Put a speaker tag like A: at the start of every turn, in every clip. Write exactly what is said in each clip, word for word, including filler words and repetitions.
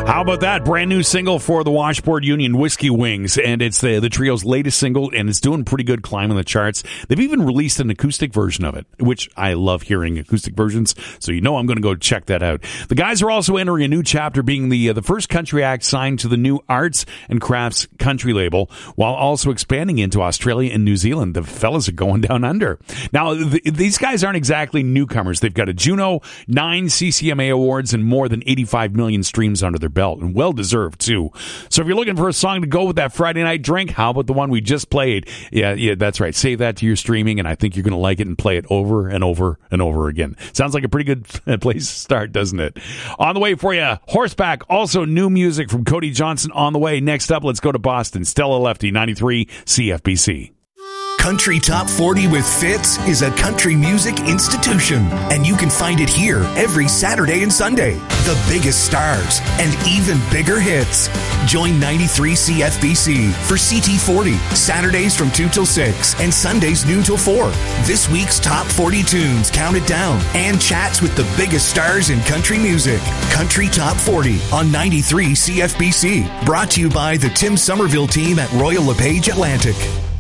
A: How about that? Brand new single for the Washboard Union, Whiskey Wings, and it's the, the trio's latest single, and it's doing pretty good climbing the charts. They've even released an acoustic version of it, which I love hearing acoustic versions, so you know I'm going to go check that out. The guys are also entering a new chapter, being the uh, the first country act signed to the new Arts and Crafts country label, while also expanding into Australia and New Zealand. The fellas are going down under. Now, th- these guys aren't exactly newcomers. They've got a Juno, nine C C M A awards, and more than eighty-five million streams under their belt, and well-deserved, too. So if you're looking for a song to go with that Friday night drink, how about the one we just played? Yeah, yeah, that's right. Save that to your streaming, and I think you're going to like it and play it over and over and over again. Sounds like a pretty good place to start, doesn't it? On the way for you, Horseback, also new music from Cody Johnson on the way. Next up, let's go to Boston. Stella Lefty, ninety-three C F B C.
B: Country Top forty with Fitz is a country music institution, and you can find it here every Saturday and Sunday. The biggest stars and even bigger hits. Join ninety-three C F B C for C T forty, Saturdays from two till six and Sundays noon till four. This week's Top forty tunes counted down and chats with the biggest stars in country music. Country Top forty on ninety-three C F B C. Brought to you by the Tim Somerville team at Royal LePage Atlantic.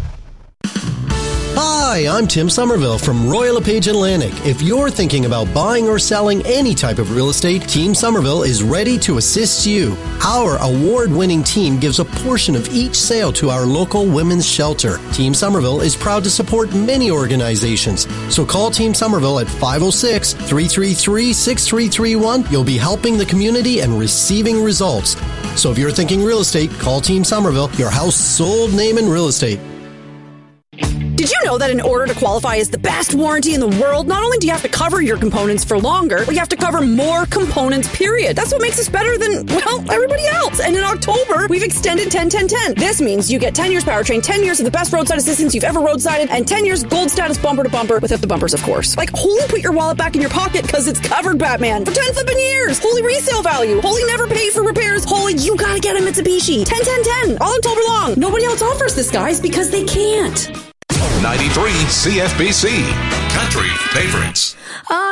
C: Hi, I'm Tim Somerville from Royal LePage Atlantic. If you're thinking about buying or selling any type of real estate, Team Somerville is ready to assist you. Our award-winning team gives a portion of each sale to our local women's shelter. Team Somerville is proud to support many organizations. So call Team Somerville at five oh six, three three three, six three three one. You'll be helping the community and receiving results. So if you're thinking real estate, call Team Somerville, your house sold name in real estate.
D: Did you know that in order to qualify as the best warranty in the world, not only do you have to cover your components for longer, but you have to cover more components, period. That's what makes us better than, well, everybody else. And in October, we've extended ten ten ten. This means you get ten years powertrain, ten years of the best roadside assistance you've ever roadsided, and ten years gold status bumper to bumper, without the bumpers, of course. Like, holy put your wallet back in your pocket because it's covered, Batman, for ten flipping years. Holy resale value. Holy never pay for repairs. Holy you gotta get a Mitsubishi. ten ten ten. All October long. Nobody else offers this, guys, because they can't.
E: ninety-three C F B C. Country favorites.